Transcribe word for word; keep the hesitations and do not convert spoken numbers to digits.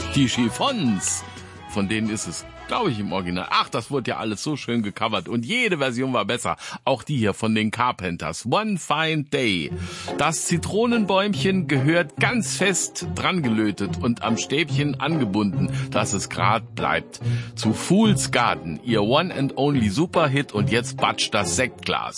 Die Chiffons, von denen ist es, glaube ich, im Original. Ach, das wurde ja alles so schön gecovert und jede Version war besser. Auch die hier von den Carpenters. One Fine Day. Das Zitronenbäumchen gehört ganz fest dran gelötet und am Stäbchen angebunden, dass es grad bleibt. Zu Fool's Garden, ihr One and Only Superhit, und jetzt batscht das Sektglas.